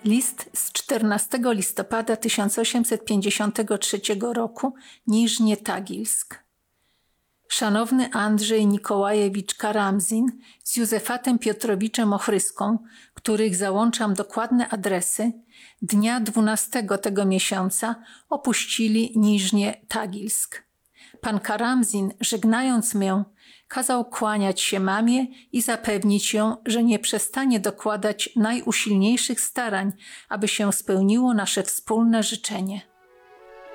List z 14 listopada 1853 roku, Niżnie Tagilsk. Szanowny Andrzej Nikołajewicz Karamzin z Józefatem Piotrowiczem Ochryską, których załączam dokładne adresy, dnia 12 tego miesiąca opuścili Niżnie Tagilsk. Pan Karamzin, żegnając mię, kazał kłaniać się mamie i zapewnić ją, że nie przestanie dokładać najusilniejszych starań, aby się spełniło nasze wspólne życzenie.